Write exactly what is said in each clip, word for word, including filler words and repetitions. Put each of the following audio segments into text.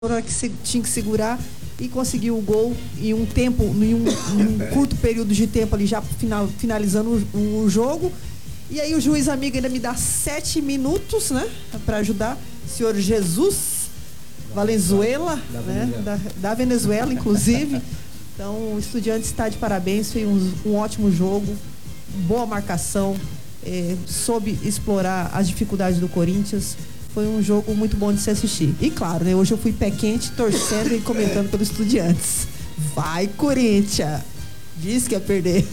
que se, tinha que segurar e conseguiu o gol em um tempo, em um, em um curto período de tempo ali, já final, finalizando o, o jogo. E aí o juiz amigo ainda me dá sete minutos, né, para ajudar. Senhor Jesus Valenzuela, da, né, da, da Venezuela, inclusive. Então o Estudiantes está de parabéns, foi um, um ótimo jogo, boa marcação, é, soube explorar as dificuldades do Corinthians. Foi um jogo muito bom de se assistir. E claro, né, hoje eu fui pé quente, torcendo e comentando pelo Estudiantes. Vai, Corinthians! Diz que ia perder.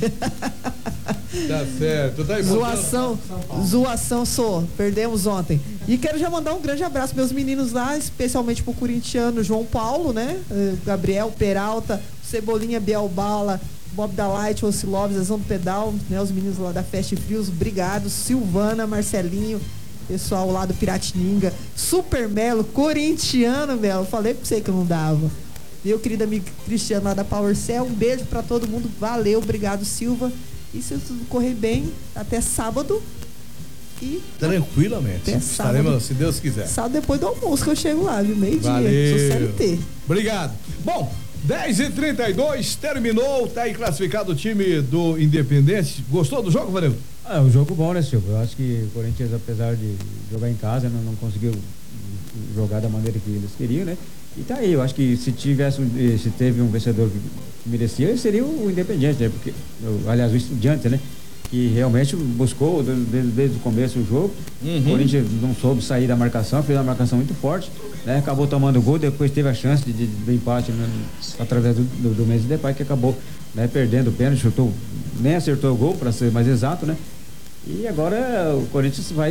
Tá certo. Tá zoação, zoação sou. Perdemos ontem. E quero já mandar um grande abraço meus meninos lá, especialmente pro corintiano João Paulo, né? Gabriel Peralta, Cebolinha, Biel Bala, Bob da Light, Ociloves, Zezão do Pedal, né? Os meninos lá da Fast Frios, obrigado. Silvana, Marcelinho, pessoal lá do Piratininga, Super Melo, corintiano, Melo. Falei pra você que eu não dava. Meu querido amigo Cristiano lá da PowerCell, um beijo pra todo mundo. Valeu, obrigado, Silva. E se tudo correr bem, até sábado. E tranquilamente. Até Estaremos, sábado, se Deus quiser. Sábado depois do almoço que eu chego lá, viu? Meio-dia. Valeu. Sou C L T. Obrigado. Bom, dez e trinta e dois, terminou, tá aí classificado o time do Independente. Gostou do jogo, Valeu? É um jogo bom, né, Silvio? Eu acho que o Corinthians, apesar de jogar em casa, não, não conseguiu jogar da maneira que eles queriam, né? E tá aí, eu acho que se tivesse, se teve um vencedor que merecia, seria o Independente, né? Porque, aliás, o Estudiante, né? Que realmente buscou desde, desde o começo o jogo. Uhum. O Corinthians não soube sair da marcação, fez uma marcação muito forte, né? Acabou tomando gol, depois teve a chance de, de, de empate, né? Através do, do, do Mendes Depay, que acabou, né? Perdendo o pênalti, chutou, nem acertou o gol, para ser mais exato, né? E agora o Corinthians vai,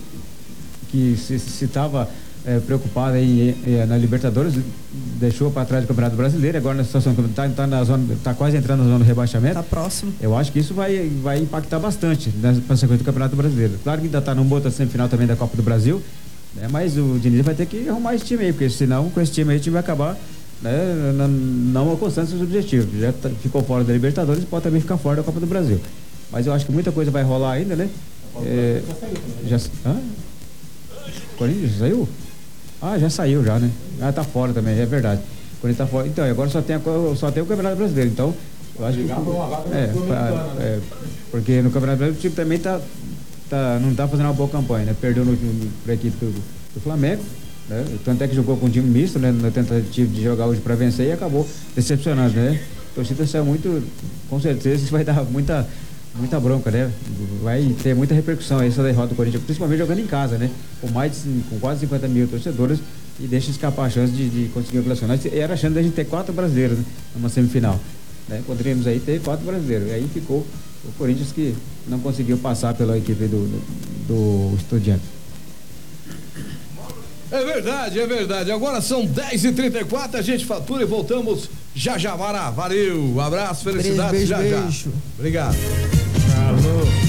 que se estava é, preocupado em, em, na Libertadores, deixou para trás do Campeonato Brasileiro, agora na situação que está tá na zona, está quase entrando na zona do rebaixamento. Está próximo. Eu acho que isso vai, vai impactar bastante na sequência do Campeonato Brasileiro. Claro que ainda está num bota semifinal também da Copa do Brasil, né? Mas o Diniz vai ter que arrumar esse time aí, porque senão com esse time aí o time vai acabar, né, não, não alcançando seus objetivos. Já tá, ficou fora da Libertadores, pode também ficar fora da Copa do Brasil. Mas eu acho que muita coisa vai rolar ainda, né? É, já saiu também. Já, Corinthians saiu? Ah, já saiu já, né? Ah, tá fora também, é verdade. Corinthians tá fora. Então, agora só tem, a, só tem o Campeonato Brasileiro. Então, eu acho que. É, pra, é, porque no Campeonato Brasileiro o time também tá, tá, não tá fazendo uma boa campanha, né? Perdeu no, no, pra equipe do, do Flamengo, né? Tanto é que jogou com um time misto, né? Na tentativa de jogar hoje pra vencer e acabou decepcionando, né? A torcida saiu muito, com certeza isso vai dar muita. Muita bronca, né? Vai ter muita repercussão essa derrota do Corinthians, principalmente jogando em casa, né? Com mais de, com quase cinquenta mil torcedores e deixa escapar a chance de, de conseguir o classificar. Era a chance de a gente ter quatro brasileiros, né? Numa semifinal, né? Poderíamos aí ter quatro brasileiros. E aí ficou o Corinthians que não conseguiu passar pela equipe do, do, do Estudiante. É verdade, é verdade. Agora são dez e trinta e quatro, a gente fatura e voltamos já já, Mará. Valeu, um abraço, felicidades, beijo, já beijo, já. beijo. Obrigado. Alô.